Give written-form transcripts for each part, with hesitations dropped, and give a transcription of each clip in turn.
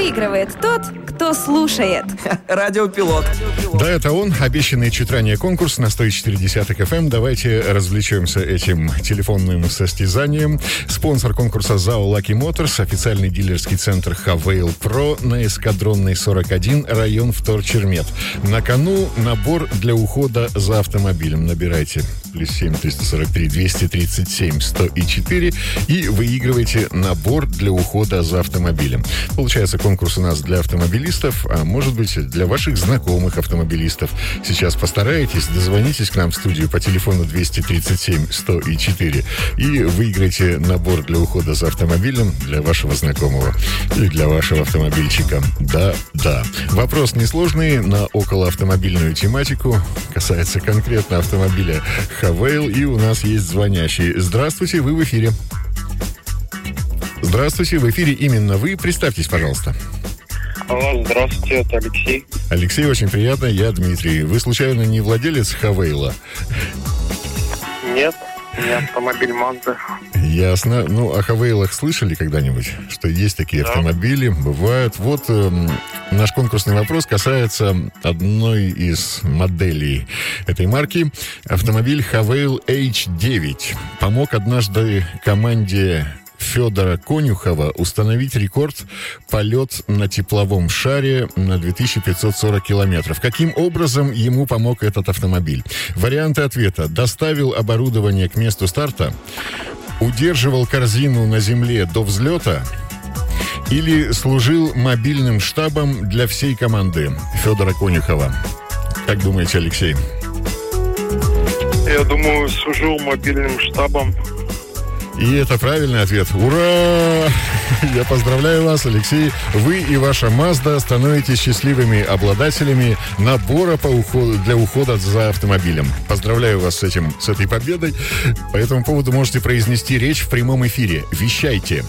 Выигрывает тот, кто слушает. Радиопилот. Да, это он, обещанный чуть ранее конкурс на 104.10 FM. Давайте развлечемся этим телефонным состязанием. Спонсор конкурса ЗАО Lucky Motors, официальный дилерский центр Хавейл Про на Эскадронной 41, район Вторчермет. На кону набор для ухода за автомобилем. Набирайте +7 343 237 104 и выигрывайте набор для ухода за автомобилем. Получается, конкурс у нас для автомобилистов, а может быть для ваших знакомых автомобилистов. Сейчас постарайтесь, дозвонитесь к нам в студию по телефону 237 104 и выиграйте набор для ухода за автомобилем для вашего знакомого или для вашего автомобильчика. Да. Вопрос несложный, на околоавтомобильную тематику, касается конкретно автомобиля Хавейл, и у нас есть звонящий. Здравствуйте, вы в эфире. Здравствуйте, в эфире именно вы. Представьтесь, пожалуйста. Алло, здравствуйте, это Алексей. Алексей, очень приятно, я Дмитрий. Вы, случайно, не владелец Хавейла? Нет, у меня автомобиль Mazda. Ясно. Ну, о Хавейлах слышали когда-нибудь? Что есть такие автомобили, бывают. Вот наш конкурсный вопрос касается одной из моделей этой марки. Автомобиль Хавейл H9 помог однажды команде Федора Конюхова установить рекорд полет на тепловом шаре на 2540 километров. Каким образом ему помог этот автомобиль? Варианты ответа: доставил оборудование к месту старта, удерживал корзину на земле до взлета или служил мобильным штабом для всей команды Федора Конюхова. Как думаете, Алексей? Я думаю, служил мобильным штабом. И это правильный ответ. Ура! Я поздравляю вас, Алексей. Вы и ваша Mazda становитесь счастливыми обладателями набора для ухода за автомобилем. Поздравляю вас с этой победой. По этому поводу можете произнести речь в прямом эфире. Вещайте.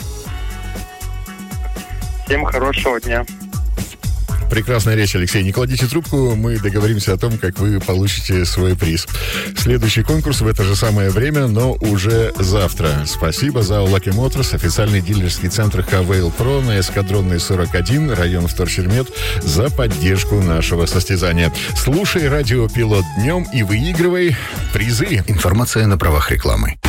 Всем хорошего дня. Прекрасная речь, Алексей. Не кладите трубку, мы договоримся о том, как вы получите свой приз. Следующий конкурс в это же самое время, но уже завтра. Спасибо ЗАО Lucky Motors, официальный дилерский центр Хавейл Про на Эскадронной 41, район Вторчермет, за поддержку нашего состязания. Слушай радиопилот днем и выигрывай призы. Информация на правах рекламы.